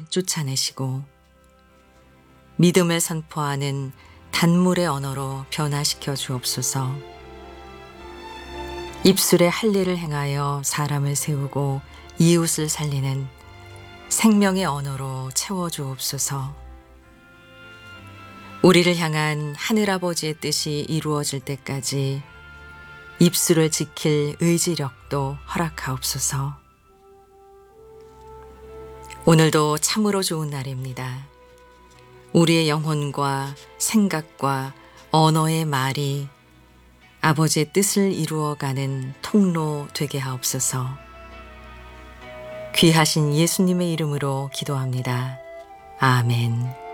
쫓아내시고 믿음을 선포하는 단물의 언어로 변화시켜 주옵소서. 입술에 할례를 행하여 사람을 세우고 이웃을 살리는 생명의 언어로 채워 주옵소서. 우리를 향한 하늘아버지의 뜻이 이루어질 때까지 입술을 지킬 의지력도 허락하옵소서. 오늘도 참으로 좋은 날입니다. 우리의 영혼과 생각과 언어의 말이 아버지의 뜻을 이루어가는 통로 되게 하옵소서. 귀하신 예수님의 이름으로 기도합니다. 아멘.